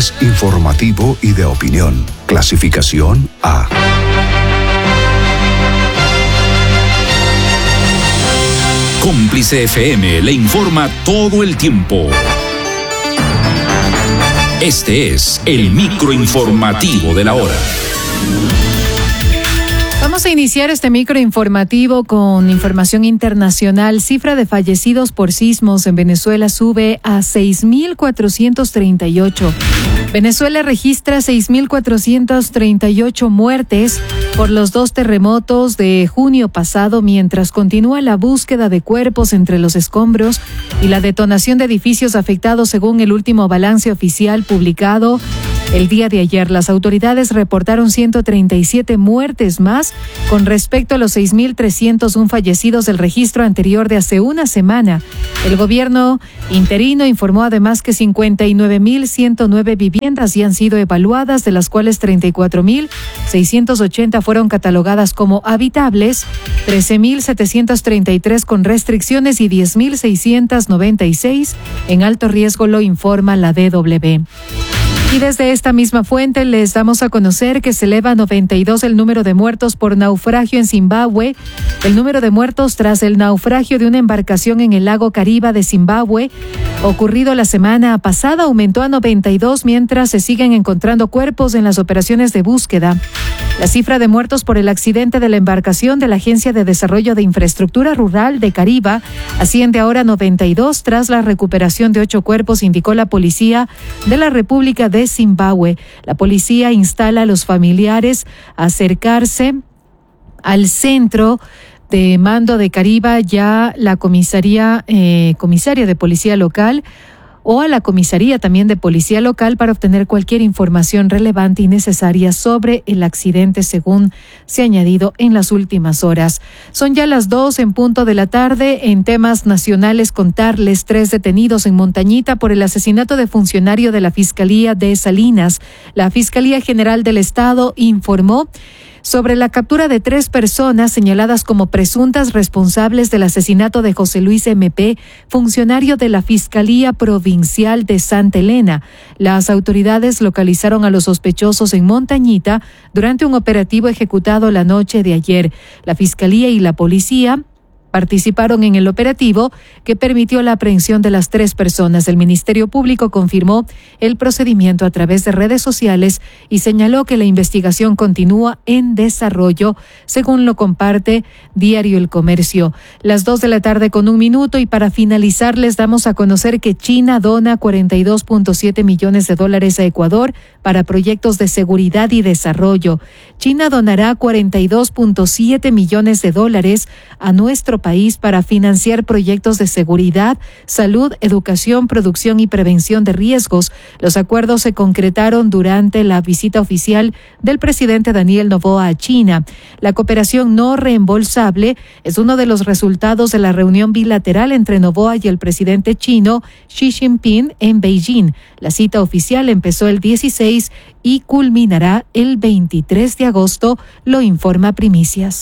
Es informativo y de opinión. Clasificación A. Cómplice FM le informa todo el tiempo. Este es el microinformativo de la hora. Vamos a iniciar este microinformativo con información internacional. Cifra de fallecidos por sismos en Venezuela sube a 6.438. Venezuela registra 6.438 muertes por los 2 terremotos de junio pasado, mientras continúa la búsqueda de cuerpos entre los escombros y la detonación de edificios afectados, según el último balance oficial publicado el día de ayer. Las autoridades reportaron 137 muertes más con respecto a los 6.301 fallecidos del registro anterior de hace una semana. El gobierno interino informó además que 59.109 viviendas ya han sido evaluadas, de las cuales 34.680 fueron catalogadas como habitables, 13.733 con restricciones y 10.696 en alto riesgo, lo informa la DW. Y desde esta misma fuente les damos a conocer que se eleva a 92 el número de muertos por naufragio en Zimbabue. El número de muertos tras el naufragio de una embarcación en el lago Kariba de Zimbabue, ocurrido la semana pasada, aumentó a 92, mientras se siguen encontrando cuerpos en las operaciones de búsqueda. La cifra de muertos por el accidente de la embarcación de la Agencia de Desarrollo de Infraestructura Rural de Kariba asciende ahora a 92 tras la recuperación de 8 cuerpos, indicó la policía de la República de Zimbabue. La policía instala a los familiares a acercarse al centro de mando de Kariba, ya la comisaria de policía local, o a la comisaría también de policía local, para obtener cualquier información relevante y necesaria sobre el accidente, según se ha añadido en las últimas horas. Son ya las 2:00 p.m. En temas nacionales, contarles 3 detenidos en Montañita por el asesinato de funcionario de la Fiscalía de Salinas. La Fiscalía General del Estado informó sobre la captura de 3 personas señaladas como presuntas responsables del asesinato de José Luis MP, funcionario de la Fiscalía Provincial de Santa Elena. Las autoridades localizaron a los sospechosos en Montañita durante un operativo ejecutado la noche de ayer. La Fiscalía y la policía participaron en el operativo que permitió la aprehensión de las 3 personas. El Ministerio Público confirmó el procedimiento a través de redes sociales y señaló que la investigación continúa en desarrollo, según lo comparte Diario El Comercio. Las 2:01 p.m. y para finalizar les damos a conocer que China dona $42.7 millones a Ecuador para proyectos de seguridad y desarrollo. China donará $42.7 millones a nuestro país para financiar proyectos de seguridad, salud, educación, producción y prevención de riesgos. Los acuerdos se concretaron durante la visita oficial del presidente Daniel Noboa a China. La cooperación no reembolsable es uno de los resultados de la reunión bilateral entre Noboa y el presidente chino Xi Jinping en Beijing. La cita oficial empezó el 16 y culminará el 23 de agosto, lo informa Primicias.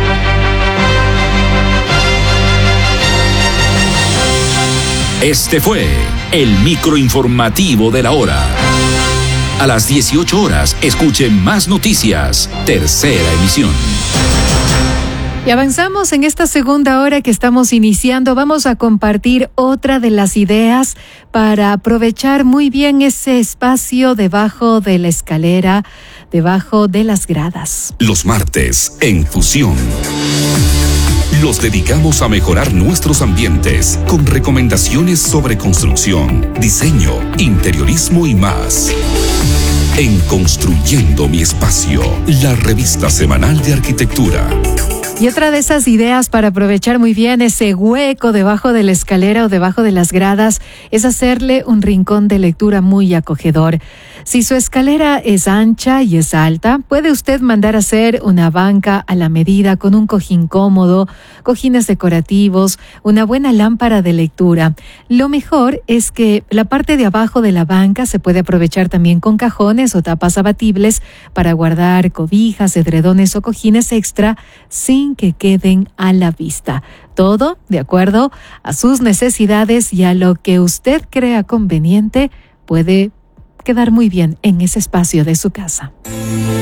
Este fue el microinformativo de la hora. A las 18 horas, escuchen más noticias. Tercera emisión. Y avanzamos en esta segunda hora que estamos iniciando. Vamos a compartir otra de las ideas para aprovechar muy bien ese espacio debajo de la escalera, debajo de las gradas. Los martes, en Fusión, los dedicamos a mejorar nuestros ambientes con recomendaciones sobre construcción, diseño, interiorismo y más. En Construyendo mi Espacio, la revista semanal de arquitectura. Y otra de esas ideas para aprovechar muy bien ese hueco debajo de la escalera o debajo de las gradas es hacerle un rincón de lectura muy acogedor. Si su escalera es ancha y es alta, puede usted mandar a hacer una banca a la medida con un cojín cómodo, cojines decorativos, una buena lámpara de lectura. Lo mejor es que la parte de abajo de la banca se puede aprovechar también con cajones o tapas abatibles para guardar cobijas, edredones o cojines extra sin que queden a la vista. Todo de acuerdo a sus necesidades y a lo que usted crea conveniente. Puede quedar muy bien en ese espacio de su casa.